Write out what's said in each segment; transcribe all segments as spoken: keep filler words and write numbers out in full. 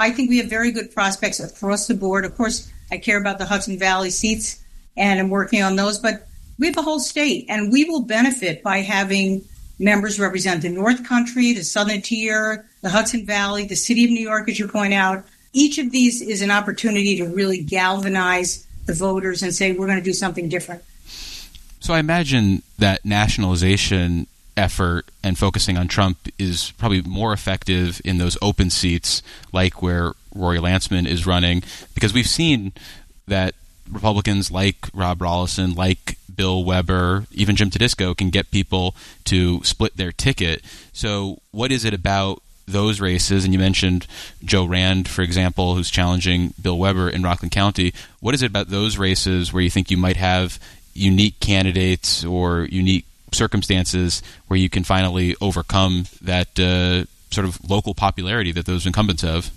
I think we have very good prospects across the board. Of course, I care about the Hudson Valley seats, and I'm working on those, but we have a whole state, and we will benefit by having members represent the North Country, the Southern Tier, the Hudson Valley, the City of New York, as you point out. Each of these is an opportunity to really galvanize the voters and say, we're going to do something different. So I imagine that nationalization effort and focusing on Trump is probably more effective in those open seats, like where Rory Lantzman is running, because we've seen that Republicans like Rob Rollison, like Bill Weber, even Jim Tedisco can get people to split their ticket. So what is it about those races? And you mentioned Joe Rand, for example, who's challenging Bill Weber in Rockland County. What is it about those races where you think you might have unique candidates or unique circumstances where you can finally overcome that uh, sort of local popularity that those incumbents have?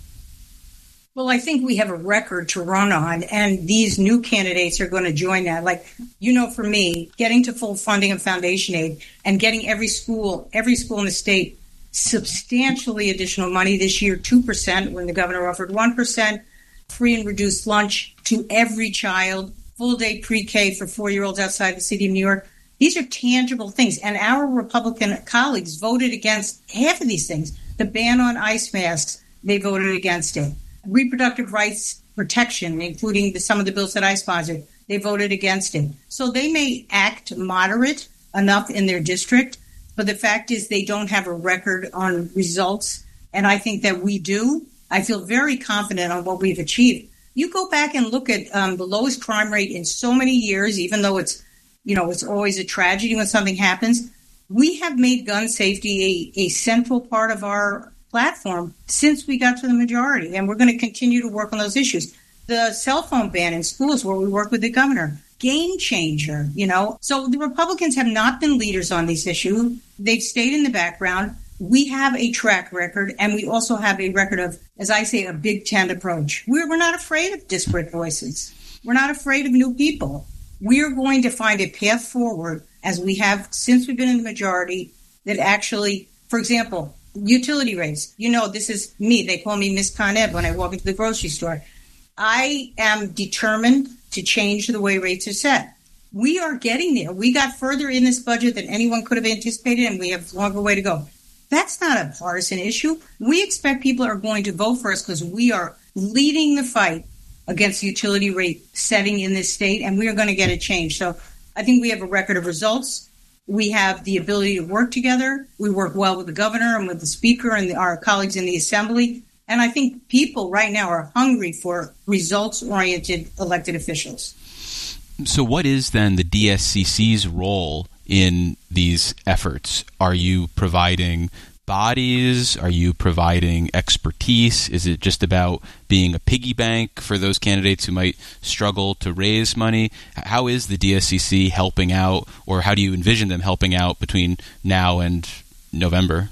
Well, I think we have a record to run on, and these new candidates are going to join that. Like, you know, for me, getting to full funding of foundation aid and getting every school, every school in the state substantially additional money this year, two percent when the governor offered one percent, free and reduced lunch to every child, full day pre-K for four-year-olds outside the city of New York. These are tangible things, and our Republican colleagues voted against half of these things. The ban on ice masks, they voted against it. Reproductive rights protection, including the, some of the bills that I sponsored, they voted against it. So they may act moderate enough in their district, but the fact is they don't have a record on results, and I think that we do. I feel very confident on what we've achieved. You go back and look at um, the lowest crime rate in so many years, even though it's, you know, it's always a tragedy when something happens. We have made gun safety a, a central part of our platform since we got to the majority, and we're going to continue to work on those issues. The cell phone ban in schools, where we work with the governor, game changer, you know. So the Republicans have not been leaders on these issues. They've stayed in the background. We have a track record, and we also have a record of, as I say, a big tent approach. We're, we're not afraid of disparate voices. We're not afraid of new people. We're going to find a path forward, as we have since we've been in the majority, that actually, for example, utility rates. You know, this is me. They call me Miss Con Ed when I walk into the grocery store. I am determined to change the way rates are set. We are getting there. We got further in this budget than anyone could have anticipated, and we have a longer way to go. That's not a partisan issue. We expect people are going to vote for us because we are leading the fight against utility rate setting in this state, and we are going to get it changed. So I think we have a record of results. We have the ability to work together. We work well with the governor and with the speaker and the, our colleagues in the assembly. And I think people right now are hungry for results-oriented elected officials. So what is then the D S C C's role in these efforts? Are you providing bodies? Are you providing expertise? Is it just about being a piggy bank for those candidates who might struggle to raise money? How is the D S C C helping out, or how do you envision them helping out between now and November?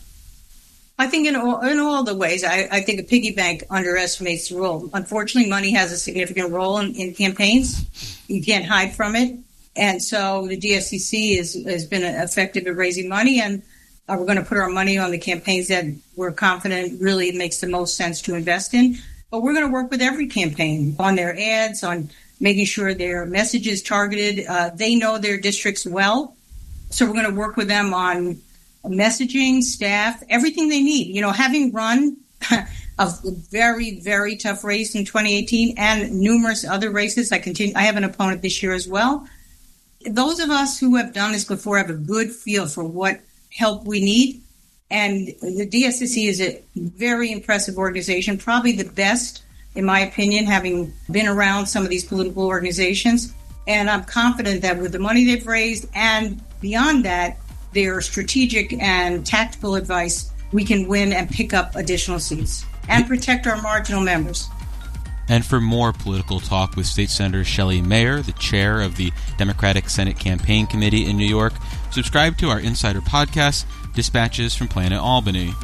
I think in all, in all the ways, I, I think a piggy bank underestimates the role. Unfortunately, money has a significant role in, in campaigns. You can't hide from it. And so the D S C C is, has been effective at raising money, and uh, we're going to put our money on the campaigns that we're confident really makes the most sense to invest in. But we're going to work with every campaign on their ads, on making sure their message is targeted. Uh, they know their districts well. So we're going to work with them on messaging, staff, everything they need. You know, having run a very, very tough race in twenty eighteen and numerous other races, I continue. I have an opponent this year as well. Those of us who have done this before have a good feel for what help we need. And the D S C C is a very impressive organization, probably the best, in my opinion, having been around some of these political organizations. And I'm confident that with the money they've raised and beyond that, their strategic and tactical advice, we can win and pick up additional seats and protect our marginal members. And for more political talk with State Senator Shelley Mayer, the chair of the Democratic Senate Campaign Committee in New York, subscribe to our Insider Podcast, Dispatches from Planet Albany.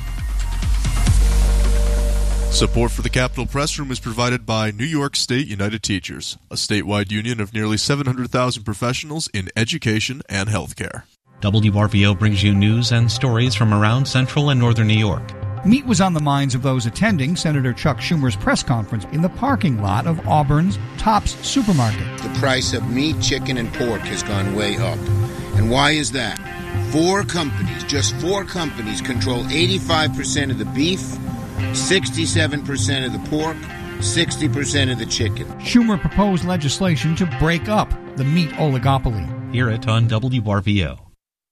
Support for the Capitol Press Room is provided by New York State United Teachers, a statewide union of nearly seven hundred thousand professionals in education and healthcare. W R V O brings you news and stories from around central and northern New York. Meat was on the minds of those attending Senator Chuck Schumer's press conference in the parking lot of Auburn's Tops supermarket. The price of meat, chicken, and pork has gone way up. And why is that? Four companies, just four companies, control eighty-five percent of the beef, sixty-seven percent of the pork, sixty percent of the chicken. Schumer proposed legislation to break up the meat oligopoly. Hear it on W R V O.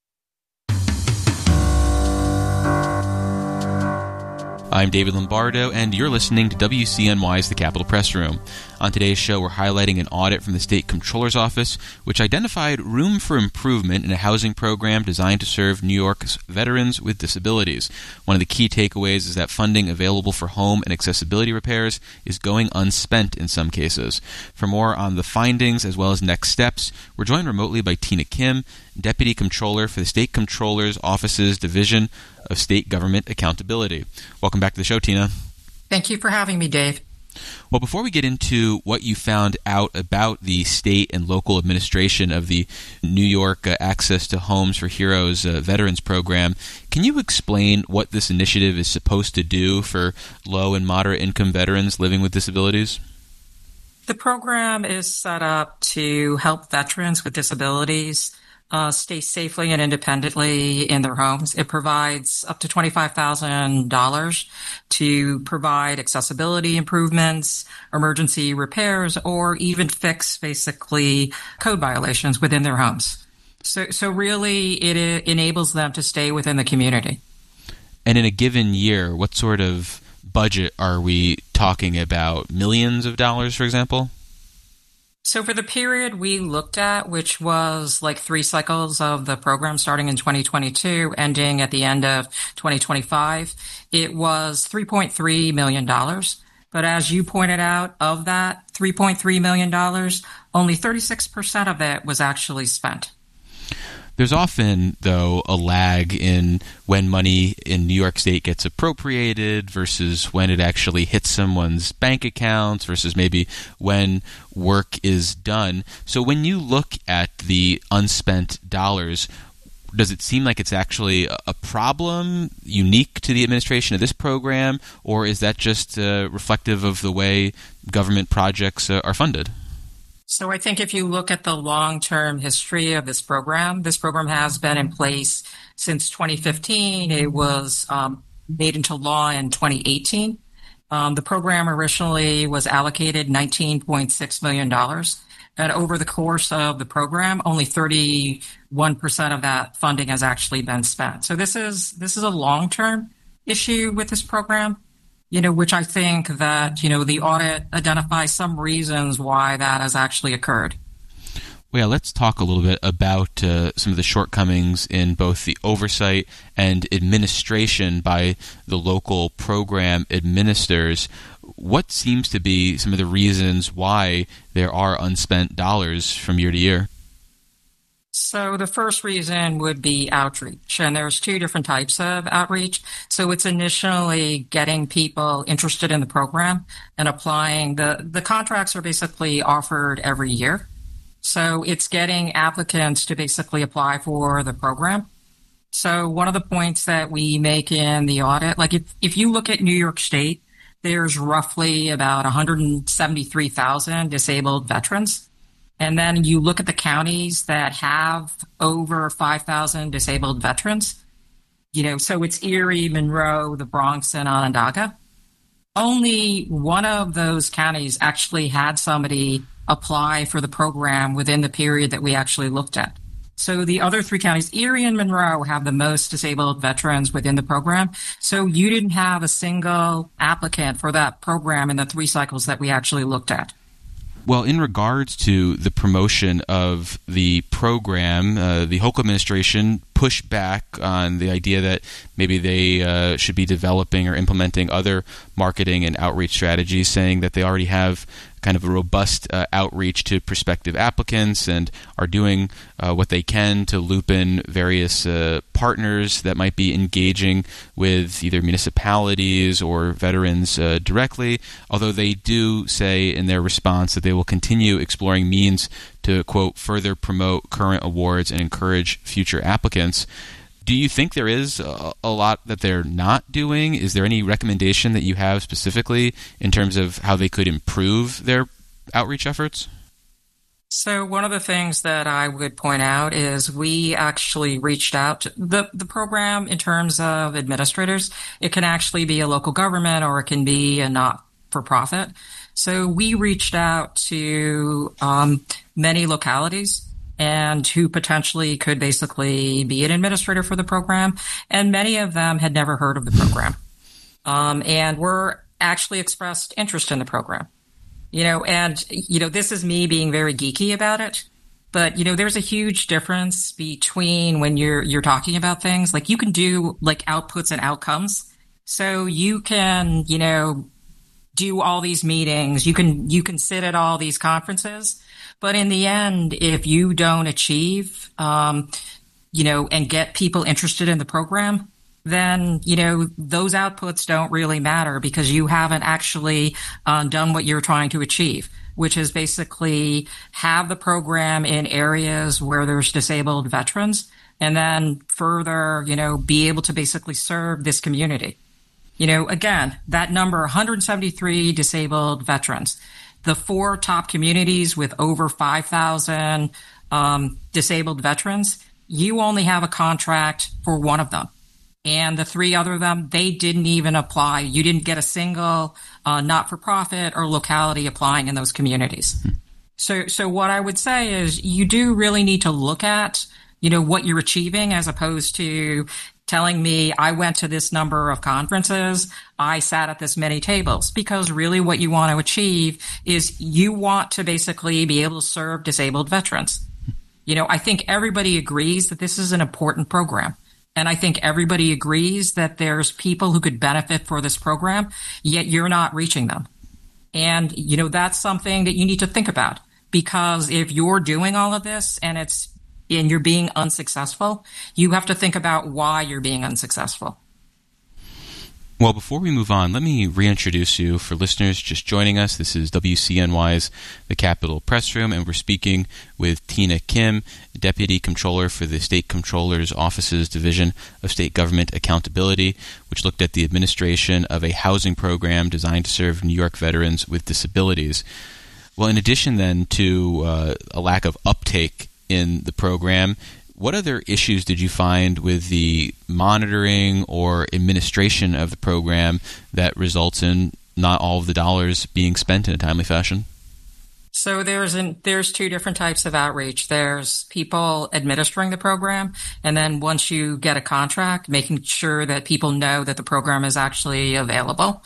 I'm David Lombardo, and you're listening to W C N Y's The Capitol Press Room. On today's show, we're highlighting an audit from the State Comptroller's Office, which identified room for improvement in a housing program designed to serve New York's veterans with disabilities. One of the key takeaways is that funding available for home and accessibility repairs is going unspent in some cases. For more on the findings as well as next steps, we're joined remotely by Tina Kim, Deputy Comptroller for the State Comptroller's Office's Division of State Government Accountability. Welcome back to the show, Tina. Thank you for having me, Dave. Well, before we get into what you found out about the state and local administration of the New York uh, Access to Homes for Heroes uh, Veterans Program, can you explain what this initiative is supposed to do for low and moderate income veterans living with disabilities? The program is set up to help veterans with disabilities Uh, stay safely and independently in their homes. It provides up to twenty-five thousand dollars to provide accessibility improvements, emergency repairs, or even fix basically code violations within their homes. So, so really it, it enables them to stay within the community. And in a given year, what sort of budget are we talking about? Millions of dollars, for example? So for the period we looked at, which was like three cycles of the program starting in twenty twenty-two, ending at the end of twenty twenty-five, it was three point three million dollars. But as you pointed out, of that three point three million dollars, only thirty-six percent of it was actually spent. There's often, though, a lag in when money in New York State gets appropriated versus when it actually hits someone's bank accounts versus maybe when work is done. So when you look at the unspent dollars, does it seem like it's actually a problem unique to the administration of this program, or is that just uh, reflective of the way government projects uh, are funded? So I think if you look at the long-term history of this program, this program has been in place since twenty fifteen. It was um, made into law in twenty eighteen. Um, the program originally was allocated nineteen point six million dollars. And over the course of the program, only thirty-one percent of that funding has actually been spent. So this is this is a long-term issue with this program. You know, which I think that, you know, the audit identifies some reasons why that has actually occurred. Well, let's talk a little bit about uh, some of the shortcomings in both the oversight and administration by the local program administrators. What seems to be some of the reasons why there are unspent dollars from year to year? So the first reason would be outreach, and there's two different types of outreach. So it's initially getting people interested in the program and applying. The, the contracts are basically offered every year. So it's getting applicants to basically apply for the program. So one of the points that we make in the audit, like if, if you look at New York State, there's roughly about one hundred seventy-three thousand disabled veterans. And then you look at the counties that have over five thousand disabled veterans, you know, so it's Erie, Monroe, the Bronx, and Onondaga. Only one of those counties actually had somebody apply for the program within the period that we actually looked at. So the other three counties, Erie and Monroe, have the most disabled veterans within the program. So you didn't have a single applicant for that program in the three cycles that we actually looked at. Well, in regards to the promotion of the program, uh, the Hochul administration pushed back on the idea that maybe they uh, should be developing or implementing other marketing and outreach strategies, saying that they already have kind of a robust uh, outreach to prospective applicants and are doing uh, what they can to loop in various uh, partners that might be engaging with either municipalities or veterans uh, directly, although they do say in their response that they will continue exploring means to, quote, further promote current awards and encourage future applicants. Do you think there is a, a lot that they're not doing? Is there any recommendation that you have specifically in terms of how they could improve their outreach efforts? So one of the things that I would point out is we actually reached out to the, the program in terms of administrators. It can actually be a local government or it can be a not-for-profit. So we reached out to um, many localities and who potentially could basically be an administrator for the program. And many of them had never heard of the program um, and were actually expressed interest in the program. You know, and, you know, this is me being very geeky about it. But, you know, there's a huge difference between when you're you're talking about things. Like, you can do, like, outputs and outcomes. So you can, you know, do all these meetings. You can you can sit at all these conferences. But in the end, if you don't achieve, um, you know, and get people interested in the program, then, you know, those outputs don't really matter because you haven't actually uh, done what you're trying to achieve, which is basically have the program in areas where there's disabled veterans and then further, you know, be able to basically serve this community. You know, again, that number, one hundred seventy-three disabled veterans, the four top communities with over five thousand um, disabled veterans, you only have a contract for one of them. And the three other of them, they didn't even apply. You didn't get a single uh, not-for-profit or locality applying in those communities. Hmm. So, so what I would say is you do really need to look at, you know, what you're achieving as opposed to telling me I went to this number of conferences, I sat at this many tables, because really what you want to achieve is you want to basically be able to serve disabled veterans. You know, I think everybody agrees that this is an important program. And I think everybody agrees that there's people who could benefit for this program, yet you're not reaching them. And, you know, that's something that you need to think about, because if you're doing all of this and it's and you're being unsuccessful, you have to think about why you're being unsuccessful. Well, before we move on, let me reintroduce you for listeners just joining us. This is W C N Y's The Capitol Press Room, and we're speaking with Tina Kim, Deputy Comptroller for the State Comptroller's Office's Division of State Government Accountability, which looked at the administration of a housing program designed to serve New York veterans with disabilities. Well, in addition then to uh, a lack of uptake in the program, what other issues did you find with the monitoring or administration of the program that results in not all of the dollars being spent in a timely fashion? So there's an, there's two different types of outreach. There's people administering the program, and then once you get a contract, making sure that people know that the program is actually available.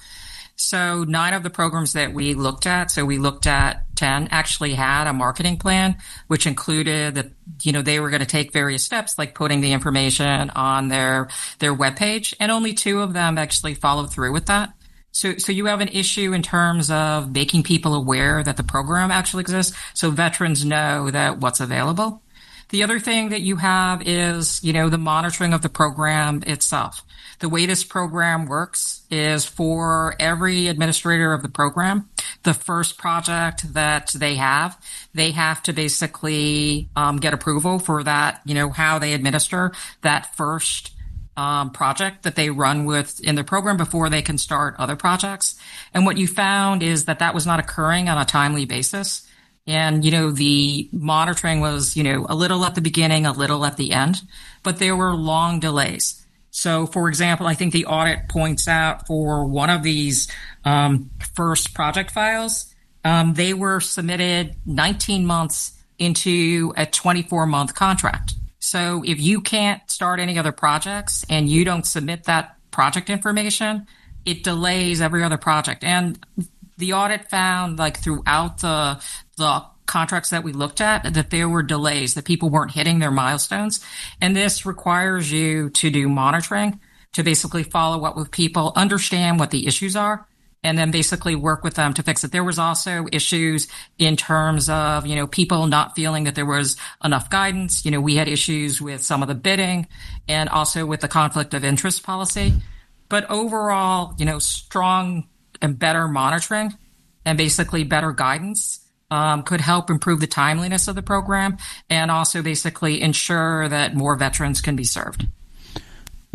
So nine of the programs that we looked at, so we looked at ten, actually had a marketing plan, which included that, you know, they were going to take various steps like putting the information on their, their webpage, and only two of them actually followed through with that. So, so you have an issue in terms of making people aware that the program actually exists so veterans know that what's available. The other thing that you have is, you know, the monitoring of the program itself. The way this program works is for every administrator of the program, the first project that they have, they have to basically um, get approval for that, you know, how they administer that first um, project that they run with in their program before they can start other projects. And what you found is that that was not occurring on a timely basis. And, you know, the monitoring was, you know, a little at the beginning, a little at the end, but there were long delays. So, for example, I think the audit points out for one of these um, first project files, um, they were submitted nineteen months into a twenty-four month contract. So if you can't start any other projects and you don't submit that project information, it delays every other project. And the audit found, like, throughout the the contracts that we looked at, that there were delays, that people weren't hitting their milestones. And this requires you to do monitoring, to basically follow up with people, understand what the issues are, and then basically work with them to fix it. There was also issues in terms of, you know, people not feeling that there was enough guidance. You know, we had issues with some of the bidding and also with the conflict of interest policy. But overall, you know, strong and better monitoring and basically better guidance Um, could help improve the timeliness of the program and also basically ensure that more veterans can be served.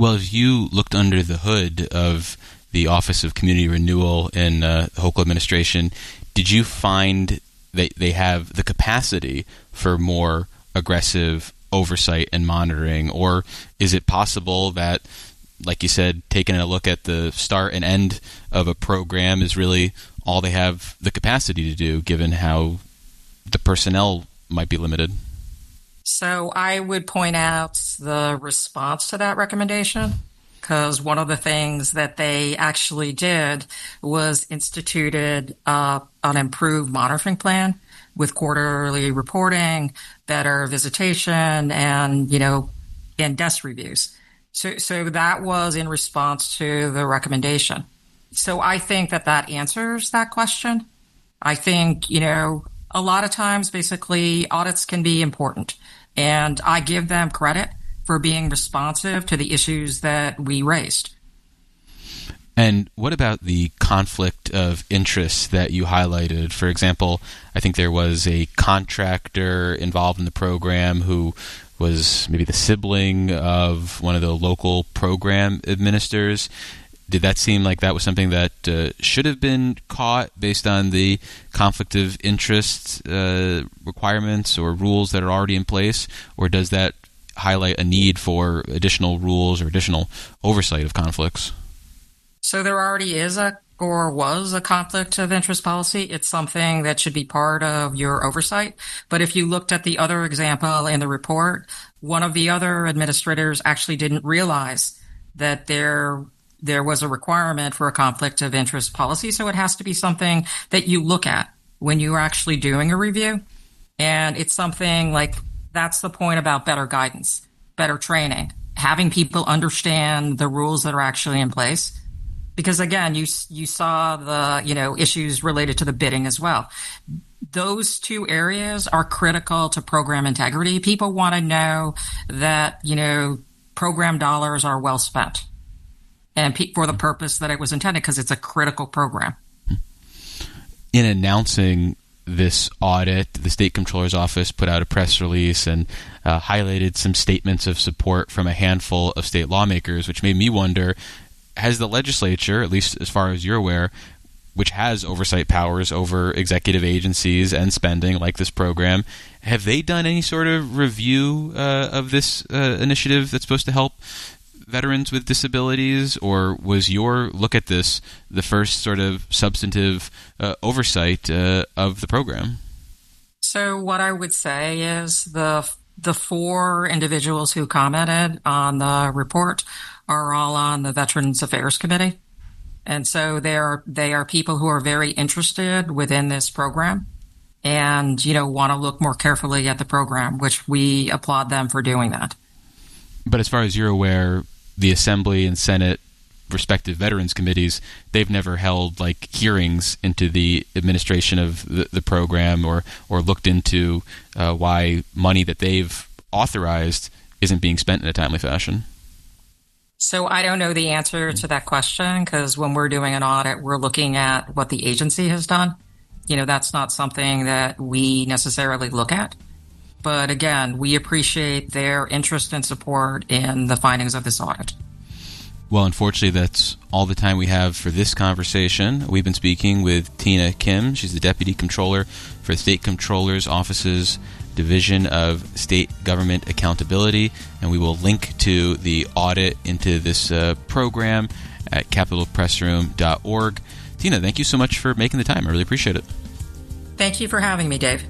Well, as you looked under the hood of the Office of Community Renewal in uh, the Hochul administration, did you find that they have the capacity for more aggressive oversight and monitoring? Or is it possible that, like you said, taking a look at the start and end of a program is really all they have the capacity to do, given how the personnel might be limited? So I would point out the response to that recommendation, because one of the things that they actually did was instituted uh, an improved monitoring plan with quarterly reporting, better visitation, and, you know, and desk reviews. So, so that was in response to the recommendation. So I think that that answers that question. I think, you know, a lot of times, basically, audits can be important, and I give them credit for being responsive to the issues that we raised. And what about the conflict of interest that you highlighted? For example, I think there was a contractor involved in the program who was maybe the sibling of one of the local program administrators. Did that seem like that was something that uh, should have been caught based on the conflict of interest uh, requirements or rules that are already in place? Or does that highlight a need for additional rules or additional oversight of conflicts? So there already is a or was a conflict of interest policy. It's something that should be part of your oversight. But if you looked at the other example in the report, one of the other administrators actually didn't realize that there there was a requirement for a conflict of interest policy. So it has to be something that you look at when you're actually doing a review. And it's something like, that's the point about better guidance, better training, having people understand the rules that are actually in place. Because again, you you saw the, you know, issues related to the bidding as well. Those two areas are critical to program integrity. People want to know that, you know, program dollars are well spent and pe- for the purpose that it was intended, because it's a critical program. In announcing this audit, the State Comptroller's Office put out a press release and uh, highlighted some statements of support from a handful of state lawmakers, which made me wonder, has the legislature, at least as far as you're aware, which has oversight powers over executive agencies and spending like this program, have they done any sort of review uh, of this uh, initiative that's supposed to help veterans with disabilities? Or was your look at this the first sort of substantive uh, oversight uh, of the program? So what I would say is the the four individuals who commented on the report are all on the Veterans Affairs Committee. And so they are, they are people who are very interested within this program and, you know, want to look more carefully at the program, which we applaud them for doing that. But as far as you're aware, the Assembly and Senate respective veterans committees, they've never held like hearings into the administration of the, the program or, or looked into uh, why money that they've authorized isn't being spent in a timely fashion. So I don't know the answer to that question, because when we're doing an audit, we're looking at what the agency has done. You know, that's not something that we necessarily look at. But again, we appreciate their interest and support in the findings of this audit. Well, unfortunately, that's all the time we have for this conversation. We've been speaking with Tina Kim. She's the Deputy Comptroller for the State Comptroller's Office's Division of State Government Accountability, and we will link to the audit into this uh, program at capitol press room dot org. Tina, thank you so much for making the time. I really appreciate it. Thank you for having me, Dave.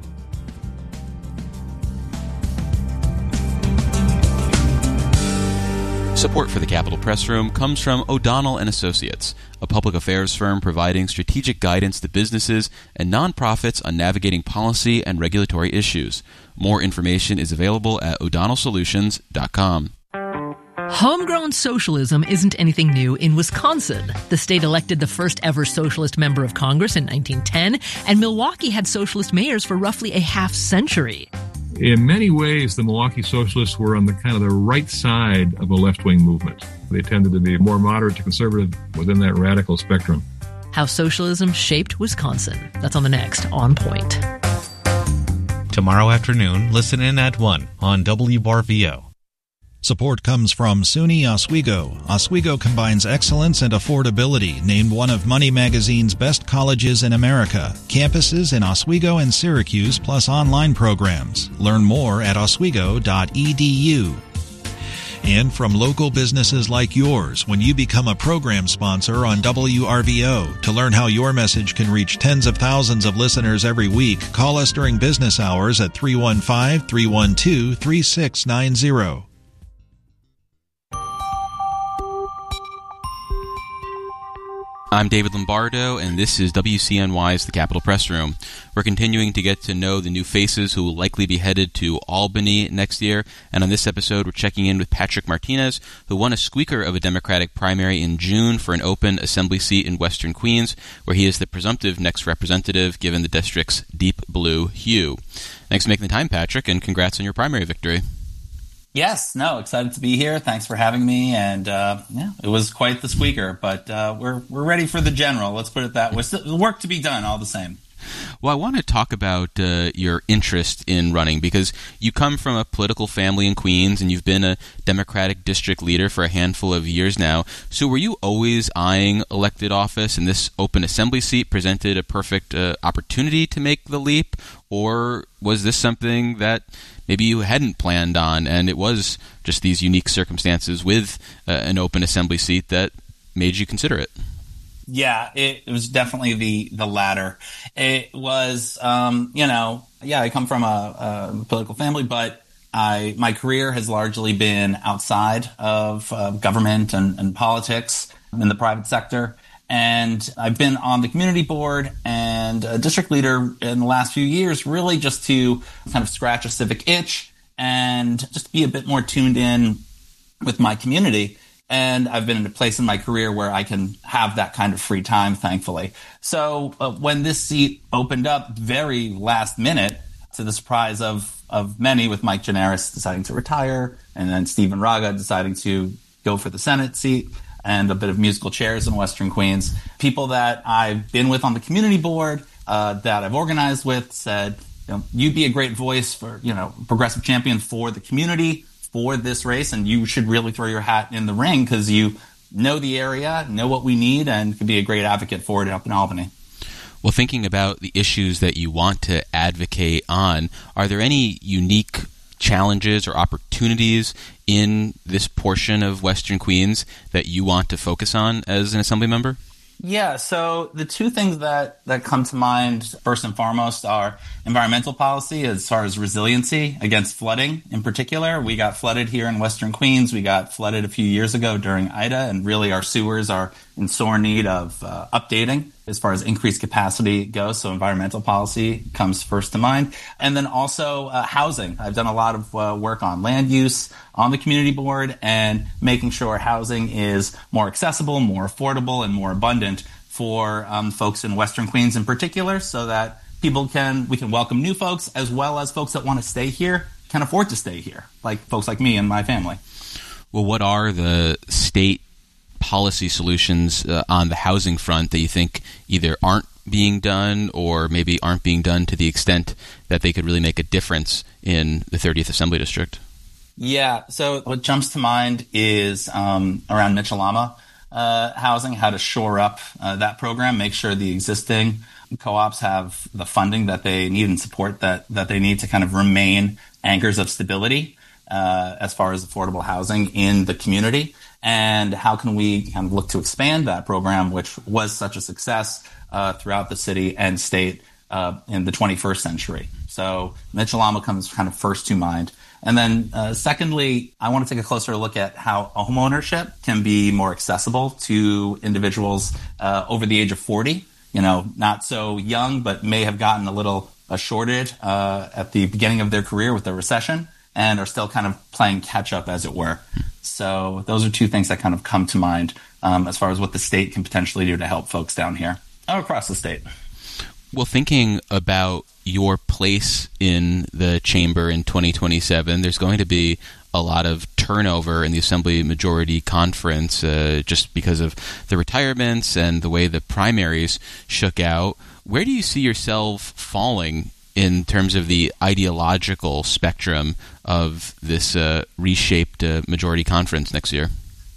Support for the Capitol Press Room comes from O'Donnell and Associates, a public affairs firm providing strategic guidance to businesses and nonprofits on navigating policy and regulatory issues. More information is available at o'donnell solutions dot com. Homegrown socialism isn't anything new in Wisconsin. The state elected the first ever socialist member of Congress in nineteen ten, and Milwaukee had socialist mayors for roughly a half century. In many ways, the Milwaukee Socialists were on the kind of the right side of a left-wing movement. They tended to be more moderate to conservative within that radical spectrum. How socialism shaped Wisconsin. That's on the next On Point. Tomorrow afternoon, listen in at one on W R V O. Support comes from SUNY Oswego. Oswego combines excellence and affordability, named one of Money Magazine's best colleges in America. Campuses in Oswego and Syracuse, plus online programs. Learn more at oswego dot e d u. And from local businesses like yours, when you become a program sponsor on W R V O. To learn how your message can reach tens of thousands of listeners every week, call us during business hours at three one five, three one two, three six nine zero. I'm David Lombardo, and this is W C N Y's The Capitol Press Room. We're continuing to get to know the new faces who will likely be headed to Albany next year, and on this episode we're checking in with Patrick Martinez, who won a squeaker of a Democratic primary in June for an open assembly seat in Western Queens, where he is the presumptive next representative given the district's deep blue hue. Thanks for making the time, Patrick, and congrats on your primary victory. Yes, no, excited to be here. Thanks for having me. And uh, yeah, it was quite the squeaker, but uh, we're we're ready for the general. Let's put it that way. Still, work to be done, all the same. Well, I want to talk about uh, your interest in running because you come from a political family in Queens and you've been a Democratic district leader for a handful of years now. So were you always eyeing elected office and this open assembly seat presented a perfect uh, opportunity to make the leap? Or was this something that maybe you hadn't planned on and it was just these unique circumstances with uh, an open assembly seat that made you consider it? Yeah, it, it was definitely the, the latter. It was, um, you know, yeah, I come from a, a political family, but I my career has largely been outside of uh, government and, and politics in the private sector. And I've been on the community board and a district leader in the last few years, really just to kind of scratch a civic itch and just be a bit more tuned in with my community. And I've been in a place in my career where I can have that kind of free time, thankfully. So uh, when this seat opened up very last minute, to the surprise of, of many, with Mike Gianaris deciding to retire and then Stephen Raga deciding to go for the Senate seat and a bit of musical chairs in Western Queens, people that I've been with on the community board, uh, that I've organized with said, you know, you'd be a great voice for, you know, progressive champion for the community, for this race, and you should really throw your hat in the ring because you know the area, know what we need, and could be a great advocate for it up in Albany. Well, thinking about the issues that you want to advocate on, are there any unique challenges or opportunities in this portion of Western Queens that you want to focus on as an assembly member? Yeah, so the two things that, that come to mind first and foremost are environmental policy as far as resiliency against flooding in particular. We got flooded here in Western Queens. We got flooded a few years ago during Ida, and really our sewers are in sore need of uh, updating as far as increased capacity goes. So environmental policy comes first to mind. And then also uh, housing. I've done a lot of uh, work on land use on the community board and making sure housing is more accessible, more affordable, and more abundant for um, folks in Western Queens in particular, so that people can, we can welcome new folks as well as folks that want to stay here can afford to stay here, like folks like me and my family. Well, what are the state policy solutions uh, on the housing front that you think either aren't being done or maybe aren't being done to the extent that they could really make a difference in the thirtieth Assembly District? Yeah, so what jumps to mind is um, around Mitchell-Lama uh, housing, how to shore up uh, that program, make sure the existing co-ops have the funding that they need and support that, that they need to kind of remain anchors of stability uh, as far as affordable housing in the community. And how can we kind of look to expand that program, which was such a success uh, throughout the city and state uh, in the twenty-first century. So Mitchell-Lama comes kind of first to mind. And then uh, secondly, I want to take a closer look at how homeownership can be more accessible to individuals uh, over the age of forty. You know, not so young, but may have gotten a little uh, shorted uh, at the beginning of their career with the recession and are still kind of playing catch up, as it were. So those are two things that kind of come to mind um, as far as what the state can potentially do to help folks down here or across the state. Well, thinking about your place in the chamber in twenty twenty-seven, there's going to be a lot of turnover in the Assembly Majority Conference uh, just because of the retirements and the way the primaries shook out. Where do you see yourself falling in terms of the ideological spectrum of this uh, reshaped uh, majority conference next year?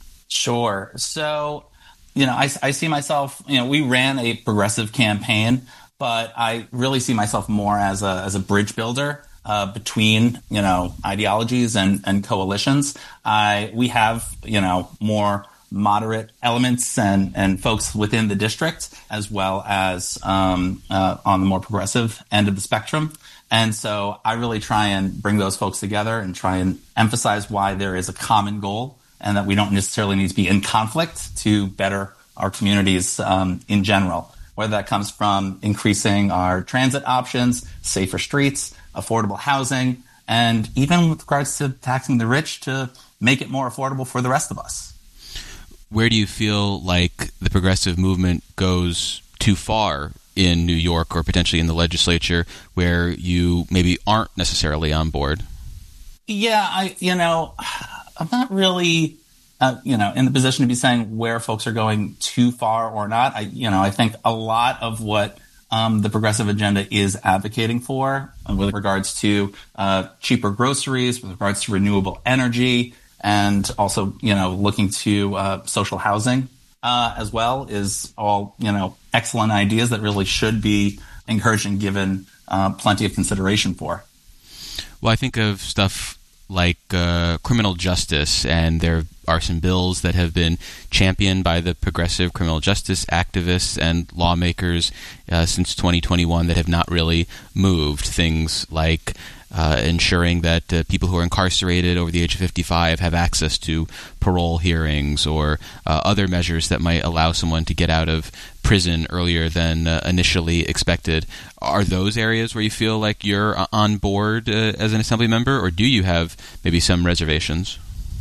Sure. So, you know, I, I see myself, you know, we ran a progressive campaign, but I really see myself more as a as a bridge builder uh, between, you know, ideologies and, and coalitions. I we have, you know, more moderate elements and, and folks within the district, as well as um, uh, on the more progressive end of the spectrum. And so I really try and bring those folks together and try and emphasize why there is a common goal and that we don't necessarily need to be in conflict to better our communities um, in general, whether that comes from increasing our transit options, safer streets, affordable housing, and even with regards to taxing the rich to make it more affordable for the rest of us. Where do you feel like the progressive movement goes too far in New York or potentially in the legislature where you maybe aren't necessarily on board? Yeah, I, you know, I'm not really, uh, you know, in the position to be saying where folks are going too far or not. I, you know, I think a lot of what um, the progressive agenda is advocating for with regards to uh, cheaper groceries, with regards to renewable energy, and also, you know, looking to uh, social housing uh, as well is all, you know, excellent ideas that really should be encouraged and given uh, plenty of consideration for. Well, I think of stuff like uh, criminal justice, and there are some bills that have been championed by the progressive criminal justice activists and lawmakers uh, since twenty twenty-one that have not really moved. Things like Uh, ensuring that uh, people who are incarcerated over the age of fifty-five have access to parole hearings, or uh, other measures that might allow someone to get out of prison earlier than uh, initially expected. Are those areas where you feel like you're on board uh, as an assembly member, or do you have maybe some reservations?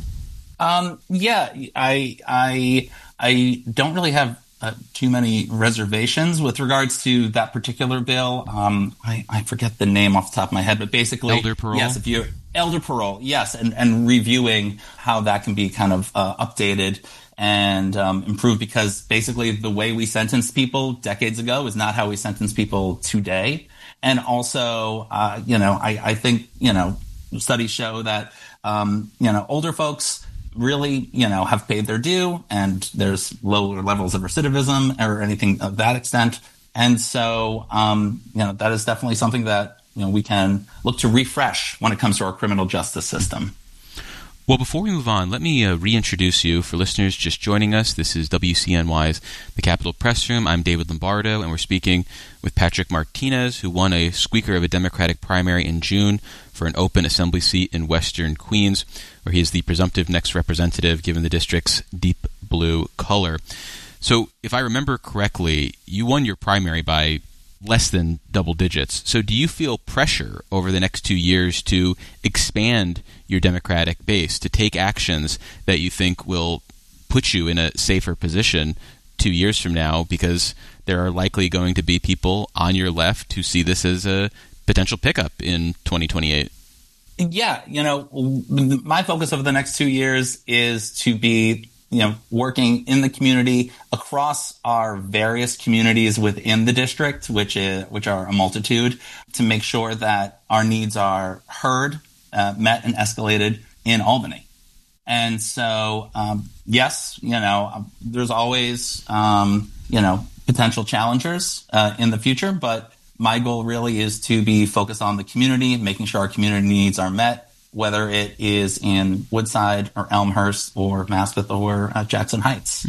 Um, yeah, I, I, I don't really have Uh, too many reservations with regards to that particular bill. Um, I, I forget the name off the top of my head, but basically, elder parole. Yes, if you elder parole, yes, and, and reviewing how that can be kind of uh, updated and um, improved, because basically the way we sentenced people decades ago is not how we sentence people today. And also, uh, you know, I, I think you know studies show that um, you know older folks really, you know, have paid their due, and there's lower levels of recidivism or anything of that extent. And so, um, you know, that is definitely something that, you know, we can look to refresh when it comes to our criminal justice system. Well, before we move on, let me uh, reintroduce you for listeners just joining us. This is W C N Y's The Capitol Press Room. I'm David Lombardo, and we're speaking with Patrick Martinez, who won a squeaker of a Democratic primary in June for an open assembly seat in Western Queens, where he is the presumptive next representative given the district's deep blue color. So, if I remember correctly, you won your primary by less than double digits. So do you feel pressure over the next two years to expand your Democratic base, to take actions that you think will put you in a safer position two years from now, because there are likely going to be people on your left who see this as a potential pickup in twenty twenty-eight? Yeah, you know, my focus over the next two years is to be, you know, working in the community across our various communities within the district, which is, which are a multitude, to make sure that our needs are heard, uh, met, and escalated in Albany. And so, um, yes, you know, there's always, um, you know, potential challengers uh, in the future, but my goal really is to be focused on the community, making sure our community needs are met, whether it is in Woodside or Elmhurst or Maspeth or uh, Jackson Heights.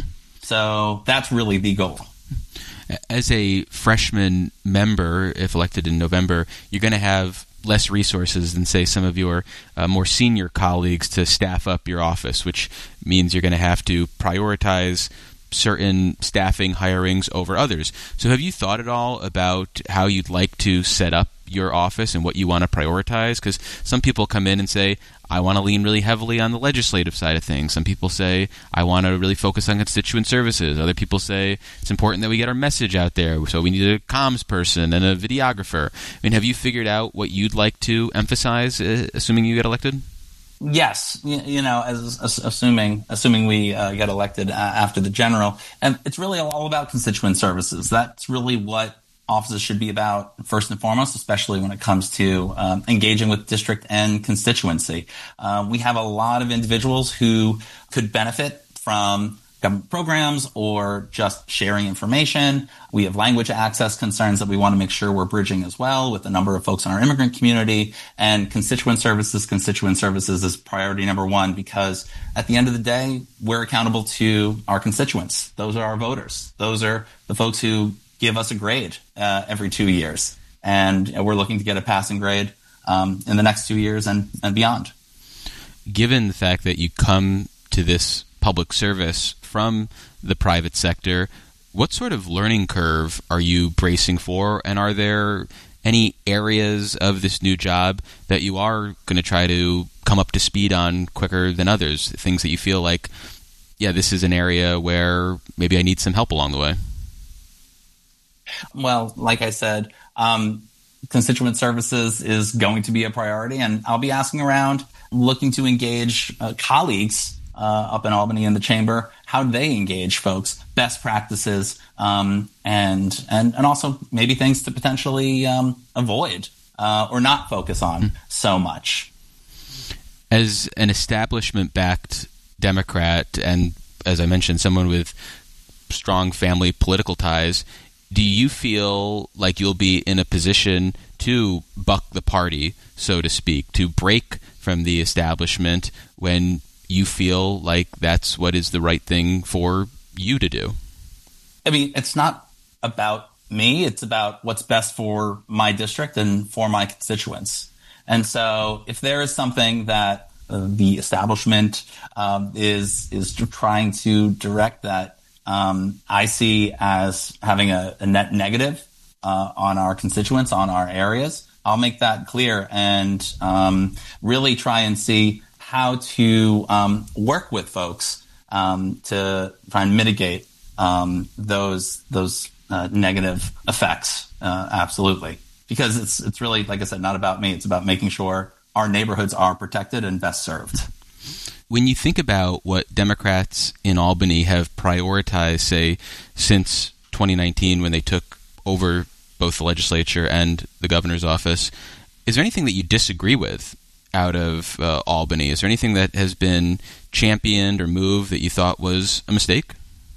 So that's really the goal. As a freshman member, if elected in November, you're going to have less resources than, say, some of your uh, more senior colleagues to staff up your office, which means you're going to have to prioritize certain staffing hirings over others. So have you thought at all about how you'd like to set up your office and what you want to prioritize? Because some people come in and say, I want to lean really heavily on the legislative side of things. Some people say, I want to really focus on constituent services. Other people say, it's important that we get our message out there, so we need a comms person and a videographer. I mean, have you figured out what you'd like to emphasize, uh, assuming you get elected? Yes, you, you know, as, as assuming assuming we uh, get elected uh, after the general, and it's really all about constituent services. That's really what offices should be about, first and foremost, especially when it comes to um, engaging with district and constituency. Uh, we have a lot of individuals who could benefit from government programs or just sharing information. We have language access concerns that we want to make sure we're bridging as well with a number of folks in our immigrant community. And constituent services, constituent services is priority number one, because at the end of the day, we're accountable to our constituents. Those are our voters. Those are the folks who give us a grade uh, every two years. And we're looking to get a passing grade um, in the next two years and, and beyond. Given the fact that you come to this public service from the private sector, what sort of learning curve are you bracing for? And are there any areas of this new job that you are going to try to come up to speed on quicker than others? Things that you feel like, yeah, this is an area where maybe I need some help along the way? Well, like I said, um, constituent services is going to be a priority, and I'll be asking around, looking to engage uh, colleagues Uh, up in Albany in the chamber, how do they engage folks, best practices, um, and, and and also maybe things to potentially um, avoid uh, or not focus on mm. so much. As an establishment-backed Democrat, and as I mentioned, someone with strong family political ties, do you feel like you'll be in a position to buck the party, so to speak, to break from the establishment when you feel like that's what is the right thing for you to do? I mean, it's not about me. It's about what's best for my district and for my constituents. And so if there is something that uh, the establishment um, is is trying to direct that um, I see as having a, a net negative uh, on our constituents, on our areas, I'll make that clear and um, really try and see how to um, work with folks um, to try and mitigate um, those those uh, negative effects. Uh, absolutely, because it's it's really, like I said, not about me. It's about making sure our neighborhoods are protected and best served. When you think about what Democrats in Albany have prioritized, say, since twenty nineteen when they took over both the legislature and the governor's office, is there anything that you disagree with out of uh, Albany? Is there anything that has been championed or moved that you thought was a mistake?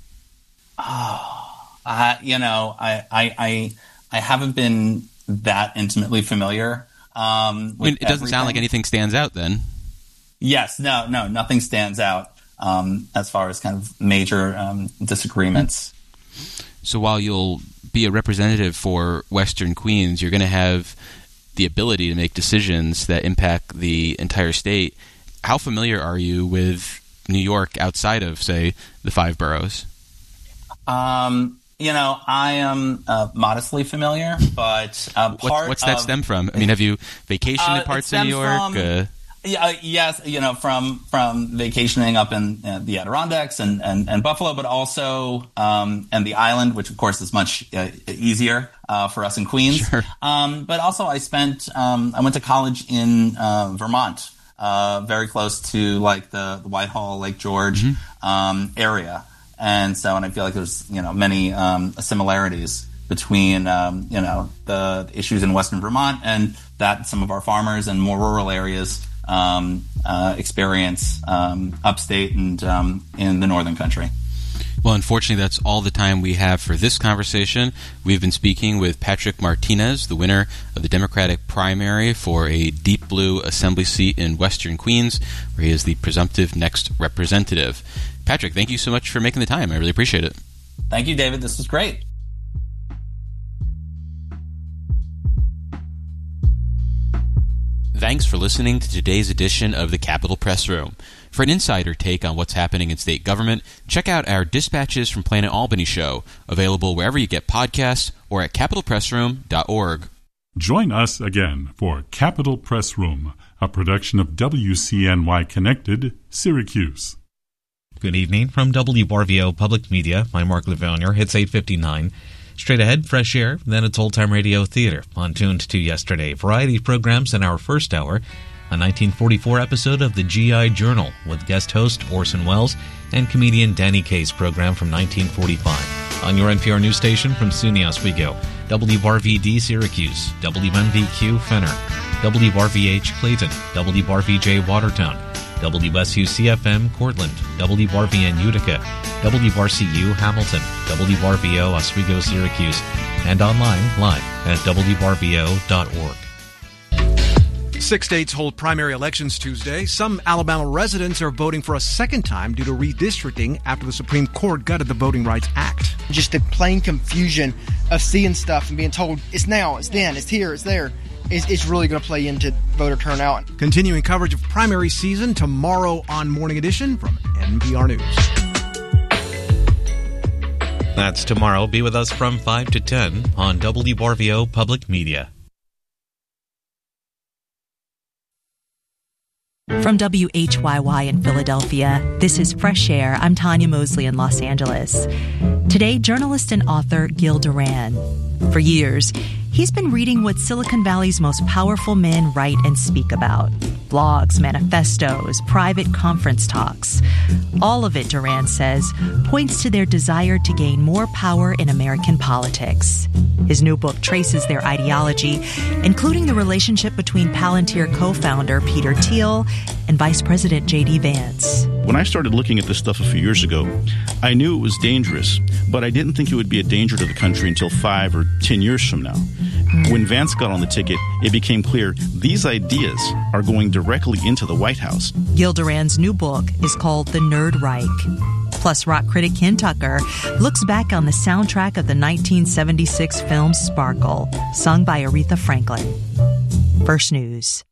Oh, uh, you know, I, I, I, I haven't been that intimately familiar. Um, with I mean, it doesn't everything. Sound like anything stands out then. Yes, no, no, nothing stands out um, as far as kind of major um, disagreements. So while you'll be a representative for Western Queens, you're going to have the ability to make decisions that impact the entire state. How familiar are you with New York outside of, say, the five boroughs? Um, you know, I am uh, modestly familiar, but uh, part what, what's that of, stem from? I mean, have you vacationed uh, in parts of New York? From, uh, yeah, uh, yes, you know, from from vacationing up in uh, the Adirondacks and, and, and Buffalo, but also um, and the island, which of course is much uh, easier uh, for us in Queens. Sure. Um, but also, I spent um, I went to college in uh, Vermont, uh, very close to like the, the Whitehall, Lake George mm-hmm. um, area, and so and I feel like there's you know many um, similarities between um, you know the issues in Western Vermont and that some of our farmers and more rural areas Um, uh, experience um, upstate and um, in the northern country. Well, unfortunately, that's all the time we have for this conversation. We've been speaking with Patrick Martinez, the winner of the Democratic primary for a deep blue assembly seat in Western Queens, where he is the presumptive next representative. Patrick, thank you so much for making the time. I really appreciate it. Thank you, David. This was great. Thanks for listening to today's edition of the Capitol Press Room. For an insider take on what's happening in state government, check out our Dispatches from Planet Albany show, available wherever you get podcasts or at capital press room dot org. Join us again for Capitol Press Room, a production of W C N Y Connected, Syracuse. Good evening from W R V O Public Media. I'm Mark Lavonier. It's eight fifty-nine. Straight ahead, Fresh Air, then it's Old Time Radio Theater on Tuned to Yesterday. Variety programs in our first hour, a nineteen forty-four episode of the G I Journal with guest host Orson Welles and comedian Danny Kaye's program from nineteen forty-five. On your N P R news station from SUNY Oswego, W R V D Syracuse, W M V Q Fenner, W R V H Clayton, W R V J Watertown, W S U C F M Cortland, W R V N Utica, W R C U Hamilton, W R V O Oswego Syracuse, and online live at W R V O dot org. Six states hold primary elections Tuesday. Some Alabama residents are voting for a second time due to redistricting after the Supreme Court gutted the Voting Rights Act. Just the plain confusion of seeing stuff and being told it's now, it's then, it's here, it's there. It's, it's really going to play into voter turnout. Continuing coverage of primary season tomorrow on Morning Edition from N P R News. That's tomorrow. Be with us from five to ten on W R V O Public Media. From W H Y Y in Philadelphia, this is Fresh Air. I'm Tanya Mosley in Los Angeles. Today, journalist and author Gil Duran. For years, he's been reading what Silicon Valley's most powerful men write and speak about. Blogs, manifestos, private conference talks. All of it, Duran says, points to their desire to gain more power in American politics. His new book traces their ideology, including the relationship between Palantir co-founder Peter Thiel and Vice President J D Vance. When I started looking at this stuff a few years ago, I knew it was dangerous, but I didn't think it would be a danger to the country until five or ten years from now. When Vance got on the ticket, it became clear these ideas are going directly into the White House. Gil Duran's new book is called The Nerd Reich. Plus, rock critic Ken Tucker looks back on the soundtrack of the nineteen seventy-six film Sparkle, sung by Aretha Franklin. First News.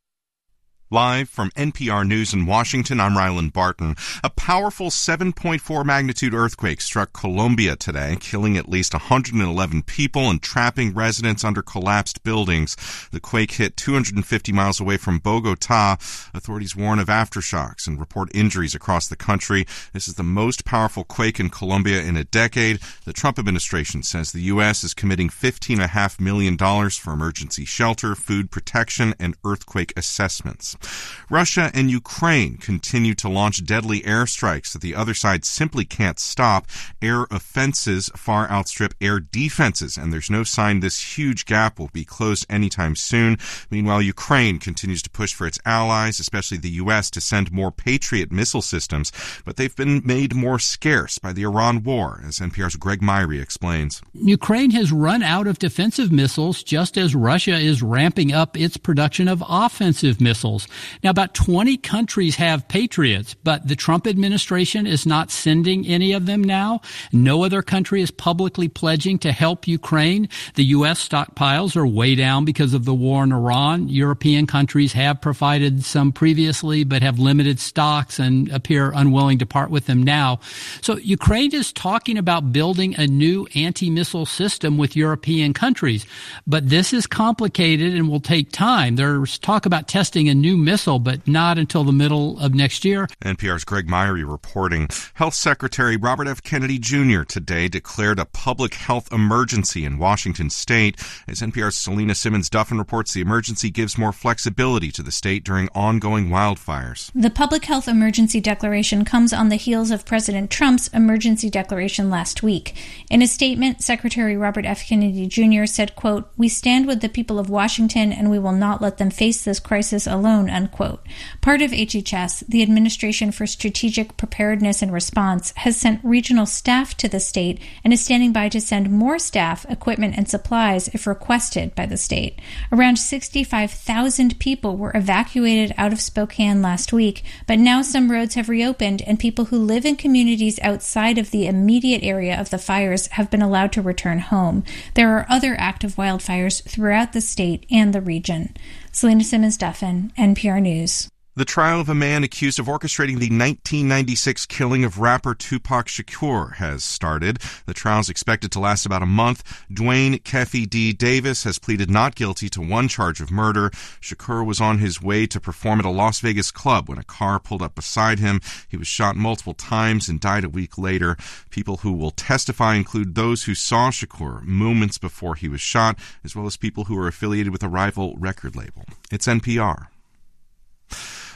Live from N P R News in Washington, I'm Ryland Barton. A powerful seven point four magnitude earthquake struck Colombia today, killing at least one hundred eleven people and trapping residents under collapsed buildings. The quake hit two hundred fifty miles away from Bogota. Authorities warn of aftershocks and report injuries across the country. This is the most powerful quake in Colombia in a decade. The Trump administration says the U S is committing fifteen point five million dollars for emergency shelter, food protection, and earthquake assessments. Russia and Ukraine continue to launch deadly airstrikes that the other side simply can't stop. Air offenses far outstrip air defenses, and there's no sign this huge gap will be closed anytime soon. Meanwhile, Ukraine continues to push for its allies, especially the U S, to send more Patriot missile systems, but they've been made more scarce by the Iran war, as N P R's Greg Myrie explains. Ukraine has run out of defensive missiles just as Russia is ramping up its production of offensive missiles. Now, about twenty countries have Patriots, but the Trump administration is not sending any of them now. No other country is publicly pledging to help Ukraine. The U S stockpiles are way down because of the war in Iran. European countries have provided some previously, but have limited stocks and appear unwilling to part with them now. So Ukraine is talking about building a new anti-missile system with European countries, but this is complicated and will take time. There's talk about testing a new missile, but not until the middle of next year. N P R's Greg Myrie reporting. Health Secretary Robert F. Kennedy Junior today declared a public health emergency in Washington state. As N P R's Selena Simmons-Duffin reports, the emergency gives more flexibility to the state during ongoing wildfires. The public health emergency declaration comes on the heels of President Trump's emergency declaration last week. In a statement, Secretary Robert F. Kennedy Junior said, quote, "We stand with the people of Washington and we will not let them face this crisis alone," unquote. Part of H H S, the Administration for Strategic Preparedness and Response, has sent regional staff to the state and is standing by to send more staff, equipment, and supplies if requested by the state. Around sixty-five thousand people were evacuated out of Spokane last week, but now some roads have reopened and people who live in communities outside of the immediate area of the fires have been allowed to return home. There are other active wildfires throughout the state and the region. Selena Simmons-Duffin, N P R News. The trial of a man accused of orchestrating the nineteen ninety-six killing of rapper Tupac Shakur has started. The trial is expected to last about a month. Dwayne Keefe D. Davis has pleaded not guilty to one charge of murder. Shakur was on his way to perform at a Las Vegas club when a car pulled up beside him. He was shot multiple times and died a week later. People who will testify include those who saw Shakur moments before he was shot, as well as people who are affiliated with a rival record label. It's N P R.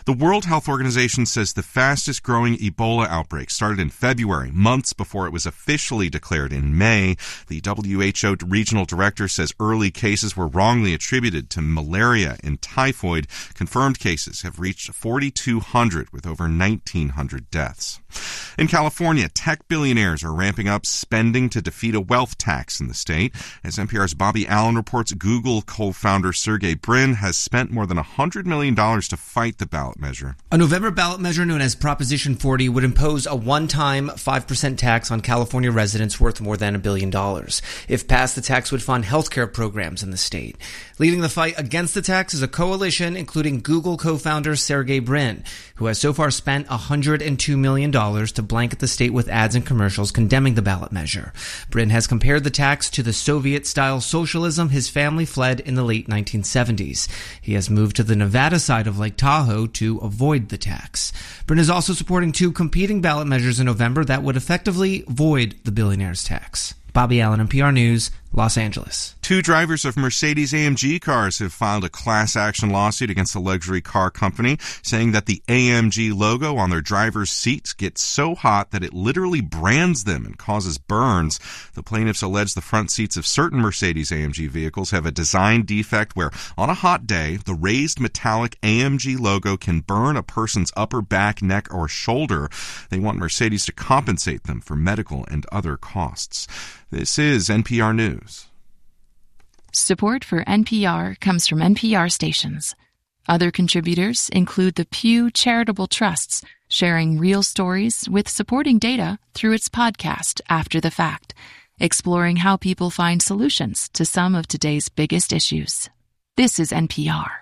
The World Health Organization says the fastest growing Ebola outbreak started in February, months before it was officially declared in May. The W H O regional director says early cases were wrongly attributed to malaria and typhoid. Confirmed cases have reached forty-two hundred with over nineteen hundred deaths. In California, tech billionaires are ramping up spending to defeat a wealth tax in the state. As N P R's Bobby Allen reports, Google co-founder Sergey Brin has spent more than one hundred million dollars to fight the ballot measure. A November ballot measure known as Proposition forty would impose a one-time five percent tax on California residents worth more than a billion dollars. If passed, the tax would fund healthcare programs in the state. Leading the fight against the tax is a coalition including Google co-founder Sergey Brin, who has so far spent one hundred two million dollars to blanket the state with ads and commercials condemning the ballot measure. Brin has compared the tax to the Soviet-style socialism his family fled in the late nineteen seventies. He has moved to the Nevada side of Lake Tahoe to avoid the tax. Brin is also supporting two competing ballot measures in November that would effectively void the billionaire's tax. Bobby Allen, N P R News, Los Angeles. Two drivers of Mercedes A M G cars have filed a class action lawsuit against the luxury car company, saying that the A M G logo on their driver's seats gets so hot that it literally brands them and causes burns. The plaintiffs allege the front seats of certain Mercedes A M G vehicles have a design defect where, on a hot day, the raised metallic A M G logo can burn a person's upper back, neck, or shoulder. They want Mercedes to compensate them for medical and other costs. This is N P R News. Support for N P R comes from N P R stations. Other contributors include the Pew Charitable Trusts, sharing real stories with supporting data through its podcast After the Fact, exploring how people find solutions to some of today's biggest issues. This is N P R.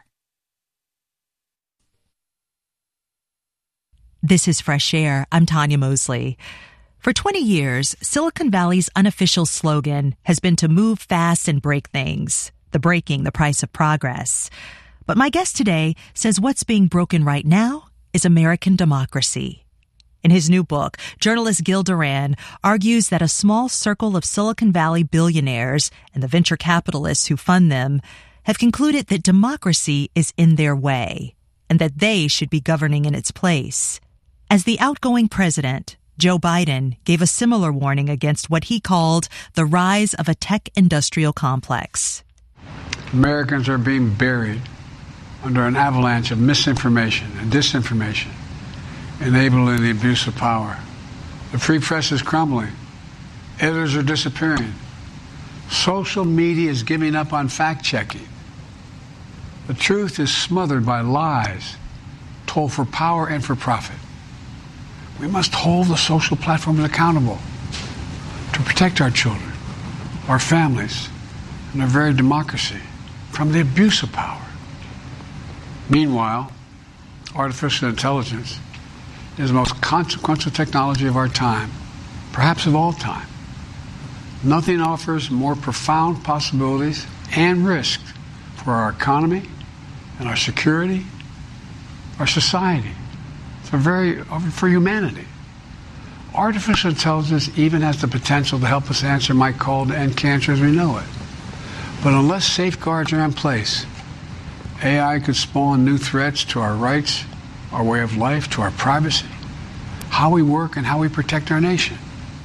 This is Fresh Air. I'm Tanya Mosley. For twenty years, Silicon Valley's unofficial slogan has been to move fast and break things, the breaking the price of progress. But my guest today says what's being broken right now is American democracy. In his new book, journalist Gil Duran argues that a small circle of Silicon Valley billionaires and the venture capitalists who fund them have concluded that democracy is in their way and that they should be governing in its place. As the outgoing president, Joe Biden gave a similar warning against what he called the rise of a tech industrial complex. Americans are being buried under an avalanche of misinformation and disinformation, enabling the abuse of power. The free press is crumbling. Editors are disappearing. Social media is giving up on fact-checking. The truth is smothered by lies told for power and for profit. We must hold the social platforms accountable to protect our children, our families, and our very democracy from the abuse of power. Meanwhile, artificial intelligence is the most consequential technology of our time, perhaps of all time. Nothing offers more profound possibilities and risks for our economy and our security, our society. For very for humanity. Artificial intelligence even has the potential to help us answer my call to end cancer as we know it. But unless safeguards are in place, A I could spawn new threats to our rights, our way of life, to our privacy, how we work and how we protect our nation.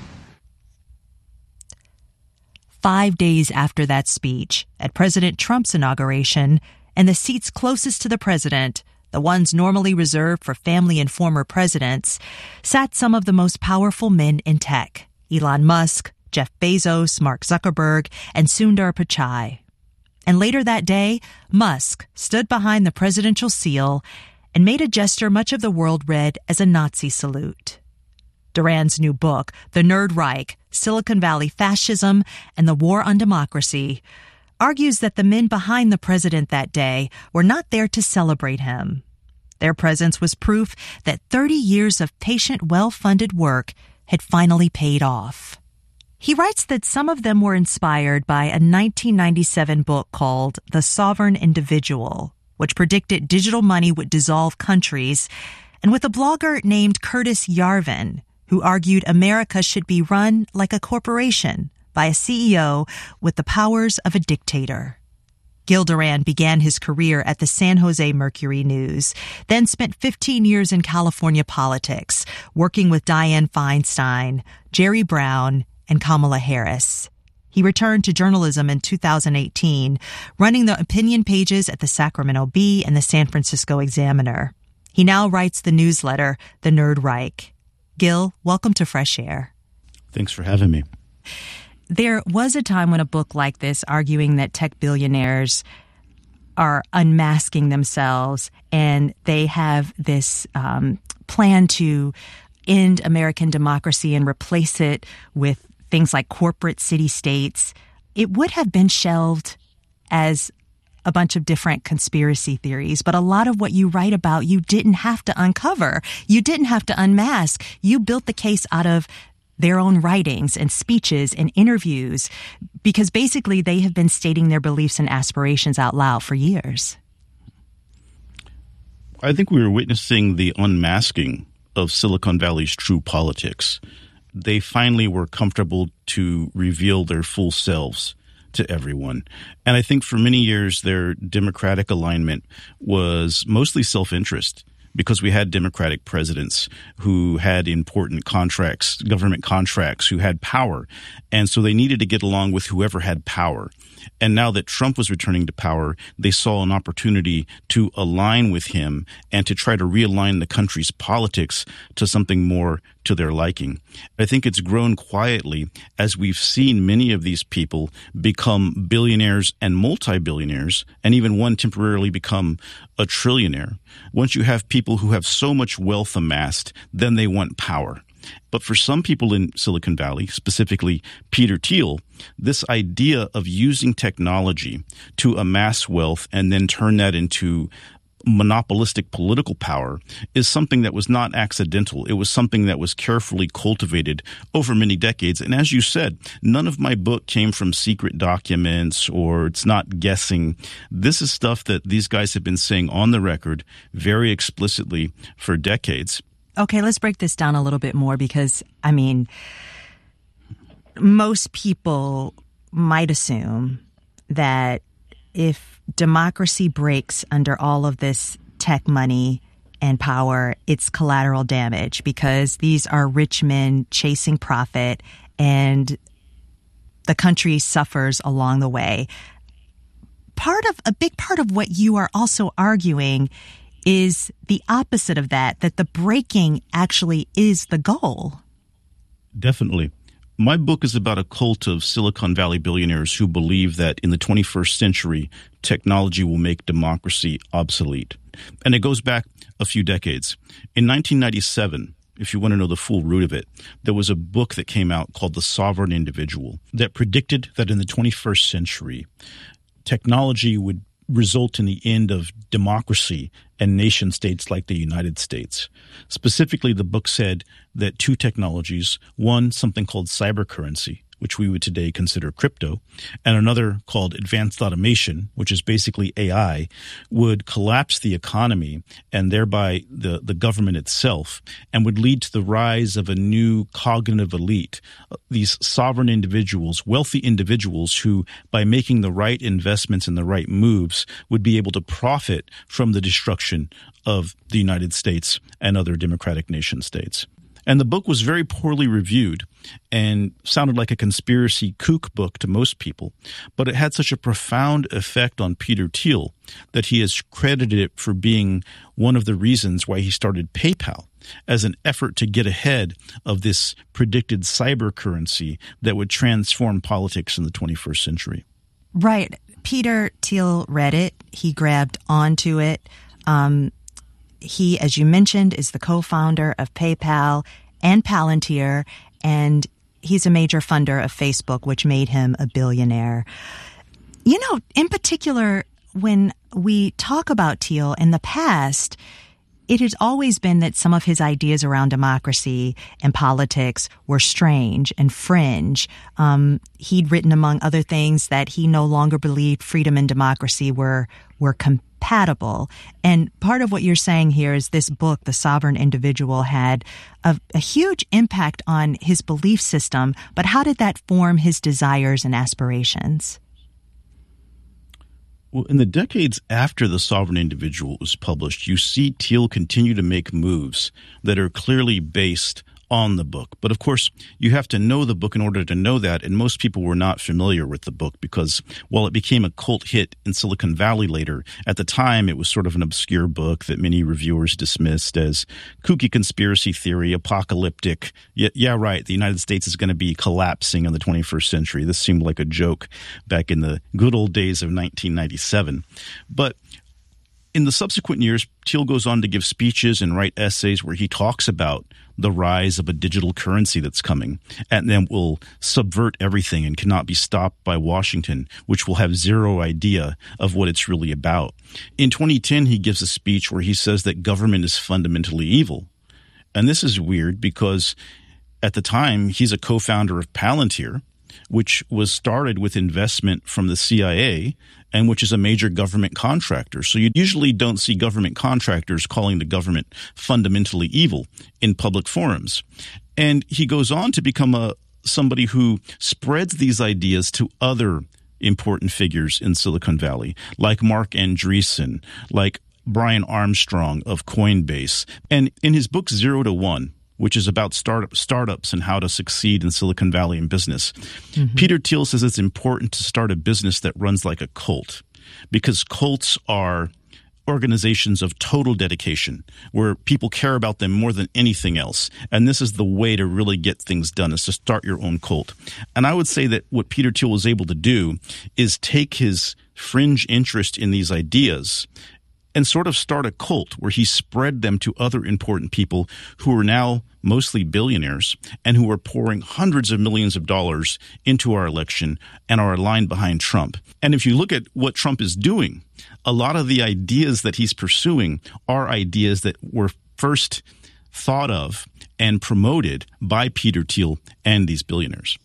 Five days after that speech, at President Trump's inauguration, and the seats closest to the president, the ones normally reserved for family and former presidents, sat some of the most powerful men in tech: Elon Musk, Jeff Bezos, Mark Zuckerberg, and Sundar Pichai. And later that day, Musk stood behind the presidential seal and made a gesture much of the world read as a Nazi salute. Duran's new book, The Nerd Reich, Silicon Valley Fascism and the War on Democracy, argues that the men behind the president that day were not there to celebrate him. Their presence was proof that thirty years of patient, well-funded work had finally paid off. He writes that some of them were inspired by a nineteen ninety-seven book called The Sovereign Individual, which predicted digital money would dissolve countries, and with a blogger named Curtis Yarvin, who argued America should be run like a corporation by a C E O with the powers of a dictator. Gil Duran began his career at the San Jose Mercury News, then spent fifteen years in California politics, working with Dianne Feinstein, Jerry Brown, and Kamala Harris. He returned to journalism in two thousand eighteen, running the opinion pages at the Sacramento Bee and the San Francisco Examiner. He now writes the newsletter, The Nerd Reich. Gil, welcome to Fresh Air. Thanks for having me. There was a time when a book like this, arguing that tech billionaires are unmasking themselves and they have this um, plan to end American democracy and replace it with things like corporate city-states, it would have been shelved as a bunch of different conspiracy theories. But a lot of what you write about, you didn't have to uncover. You didn't have to unmask. You built the case out of their own writings and speeches and interviews, because basically they have been stating their beliefs and aspirations out loud for years. I think we were witnessing the unmasking of Silicon Valley's true politics. They finally were comfortable to reveal their full selves to everyone. And I think for many years, their Democratic alignment was mostly self-interest, because we had Democratic presidents who had important contracts, government contracts, who had power. And so they needed to get along with whoever had power. And now that Trump was returning to power, they saw an opportunity to align with him and to try to realign the country's politics to something more to their liking. I think it's grown quietly as we've seen many of these people become billionaires and multi-billionaires, and even one temporarily become a trillionaire. Once you have people who have so much wealth amassed, then they want power. But for some people in Silicon Valley, specifically Peter Thiel, this idea of using technology to amass wealth and then turn that into monopolistic political power is something that was not accidental. It was something that was carefully cultivated over many decades. And as you said, none of my book came from secret documents, or it's not guessing. This is stuff that these guys have been saying on the record very explicitly for decades. Okay, let's break this down a little bit more, because, I mean, most people might assume that if democracy breaks under all of this tech money and power, it's collateral damage, because these are rich men chasing profit and the country suffers along the way. Part of, a big part of what you are also arguing is the opposite of that, that the breaking actually is the goal. Definitely. My book is about a cult of Silicon Valley billionaires who believe that in the twenty-first century, technology will make democracy obsolete. And it goes back a few decades. In nineteen ninety-seven, if you want to know the full root of it, there was a book that came out called The Sovereign Individual that predicted that in the twenty-first century, technology would result in the end of democracy and nation states like the United States. Specifically, the book said that two technologies, one something called cybercurrency, which we would today consider crypto, and another called advanced automation, which is basically A I, would collapse the economy and thereby the, the government itself, and would lead to the rise of a new cognitive elite, these sovereign individuals, wealthy individuals who, by making the right investments and the right moves, would be able to profit from the destruction of the United States and other democratic nation states. And the book was very poorly reviewed and sounded like a conspiracy kook book to most people. But it had such a profound effect on Peter Thiel that he has credited it for being one of the reasons why he started PayPal, as an effort to get ahead of this predicted cyber currency that would transform politics in the twenty-first century. Right. Peter Thiel read it. He grabbed onto it. Um, He, as you mentioned, is the co-founder of PayPal and Palantir, and he's a major funder of Facebook, which made him a billionaire. You know, in particular, when we talk about Thiel in the past, it has always been that some of his ideas around democracy and politics were strange and fringe. Um, he'd written, among other things, that he no longer believed freedom and democracy were were compatible. And part of what you're saying here is this book, The Sovereign Individual, had a, a huge impact on his belief system. But how did that form his desires and aspirations? Well, in the decades after The Sovereign Individual was published, you see Thiel continue to make moves that are clearly based on the book. But of course, you have to know the book in order to know that, and most people were not familiar with the book because while it became a cult hit in Silicon Valley later, at the time it was sort of an obscure book that many reviewers dismissed as kooky conspiracy theory, apocalyptic. Yeah, yeah right, the United States is going to be collapsing in the twenty-first century. This seemed like a joke back in the good old days of nineteen ninety-seven. But in the subsequent years, Thiel goes on to give speeches and write essays where he talks about the rise of a digital currency that's coming and then will subvert everything and cannot be stopped by Washington, which will have zero idea of what it's really about. In twenty ten, he gives a speech where he says that government is fundamentally evil. And this is weird because at the time, he's a co-founder of Palantir, which was started with investment from the C I A and which is a major government contractor. So you usually don't see government contractors calling the government fundamentally evil in public forums. And he goes on to become a somebody who spreads these ideas to other important figures in Silicon Valley, like Marc Andreessen, like Brian Armstrong of Coinbase. And in his book Zero to One, which is about startup, startups and how to succeed in Silicon Valley in business. Mm-hmm. Peter Thiel says it's important to start a business that runs like a cult because cults are organizations of total dedication where people care about them more than anything else. And this is the way to really get things done is to start your own cult. And I would say that what Peter Thiel was able to do is take his fringe interest in these ideas and sort of start a cult where he spread them to other important people who are now mostly billionaires and who are pouring hundreds of millions of dollars into our election and are aligned behind Trump. And if you look at what Trump is doing, a lot of the ideas that he's pursuing are ideas that were first thought of and promoted by Peter Thiel and these billionaires.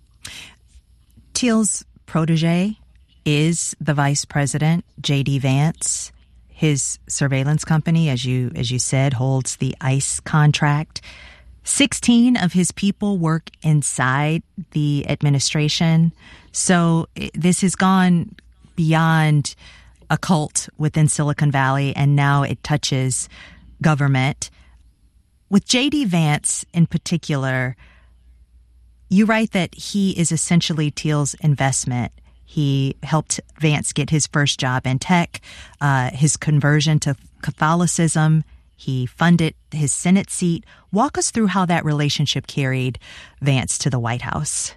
Thiel's protege is the vice president, J D Vance. His surveillance company, as you as you said, holds the ICE contract. Sixteen of his people work inside the administration. So this has gone beyond a cult within Silicon Valley, and now it touches government. With J D Vance in particular, you write that he is essentially Thiel's investment. He helped Vance get his first job in tech, uh, his conversion to Catholicism. He funded his Senate seat. Walk us through how that relationship carried Vance to the White House.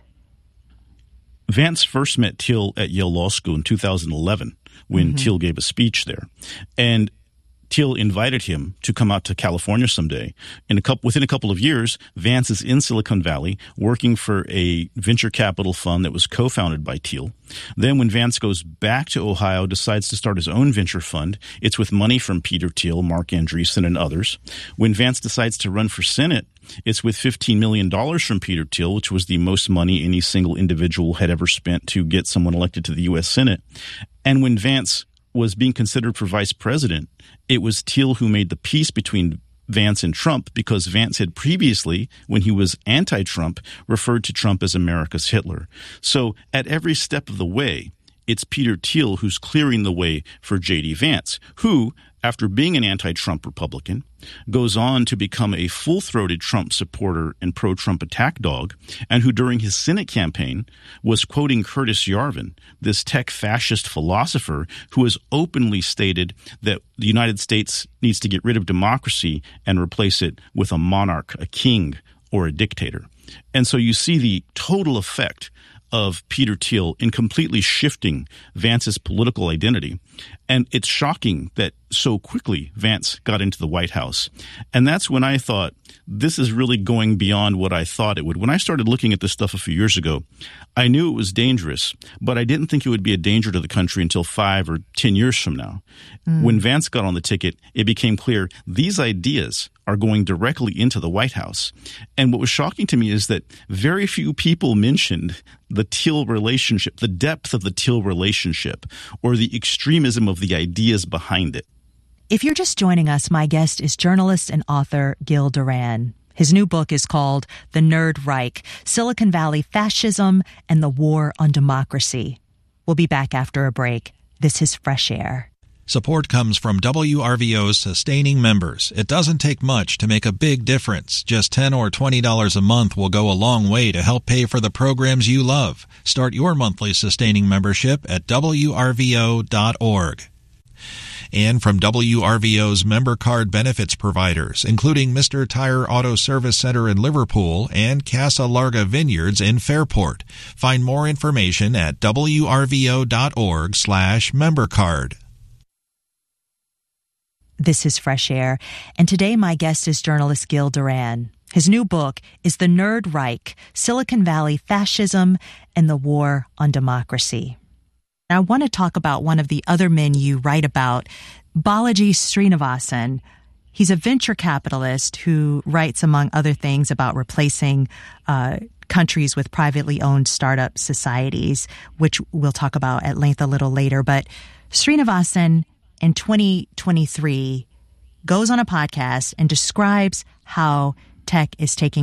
Vance first met Thiel at Yale Law School in two thousand eleven when mm-hmm. Thiel gave a speech there. And Thiel invited him to come out to California someday. In a couple, within a couple of years, Vance is in Silicon Valley working for a venture capital fund that was co-founded by Thiel. Then when Vance goes back to Ohio, decides to start his own venture fund. It's with money from Peter Thiel, Marc Andreessen, and others. When Vance decides to run for Senate, it's with fifteen million dollars from Peter Thiel, which was the most money any single individual had ever spent to get someone elected to the U S Senate. And when Vance was being considered for vice president, it was Thiel who made the peace between Vance and Trump because Vance had previously, when he was anti-Trump, referred to Trump as America's Hitler. So at every step of the way, it's Peter Thiel who's clearing the way for J D Vance, who, after being an anti-Trump Republican, goes on to become a full-throated Trump supporter and pro-Trump attack dog, and who during his Senate campaign was quoting Curtis Yarvin, this tech fascist philosopher who has openly stated that the United States needs to get rid of democracy and replace it with a monarch, a king, or a dictator. And so you see the total effect of Peter Thiel in completely shifting Vance's political identity. And it's shocking that so quickly Vance got into the White House. And that's when I thought, this is really going beyond what I thought it would. When I started looking at this stuff a few years ago, I knew it was dangerous, but I didn't think it would be a danger to the country until five or ten years from now. Mm. When Vance got on the ticket, it became clear these ideas are going directly into the White House. And what was shocking to me is that very few people mentioned the Thiel relationship, the depth of the Thiel relationship, or the extremism of the ideas behind it. If you're just joining us, my guest is journalist and author Gil Duran. His new book is called The Nerd Reich, Silicon Valley Fascism and the War on Democracy. We'll be back after a break. This is Fresh Air. Support comes from W R V O's sustaining members. It doesn't take much to make a big difference. Just ten dollars or twenty dollars a month will go a long way to help pay for the programs you love. Start your monthly sustaining membership at W R V O dot org. And from W R V O's member card benefits providers, including Mister Tire Auto Service Center in Liverpool and Casa Larga Vineyards in Fairport. Find more information at W R V O dot org slash member card. This is Fresh Air, and today my guest is journalist Gil Duran. His new book is The Nerd Reich, Silicon Valley Fascism and the War on Democracy. I want to talk about one of the other men you write about, Balaji Srinivasan. He's a venture capitalist who writes, among other things, about replacing uh, countries with privately owned startup societies, which we'll talk about at length a little later. But Srinivasan, in twenty twenty-three, goes on a podcast and describes how tech is taking